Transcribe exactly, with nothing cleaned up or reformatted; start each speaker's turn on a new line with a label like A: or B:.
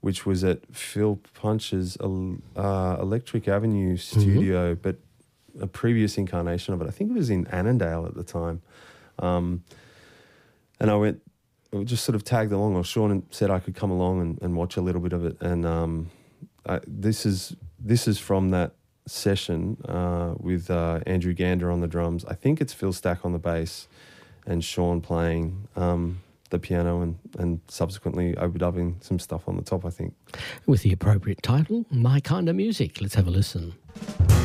A: which was at Phil Punch's uh, Electric Avenue studio, mm-hmm. but a previous incarnation of it. I think it was in Annandale at the time. Um, and I went, I just sort of tagged along, or Sean said I could come along and, and watch a little bit of it. And um, I, this is this is from that session uh, with uh, Andrew Gander on the drums. I think it's Phil Stack on the bass and Sean playing um, the piano and, and subsequently overdubbing some stuff on the top, I think.
B: With the appropriate title, My Kind of Music. Let's have a listen.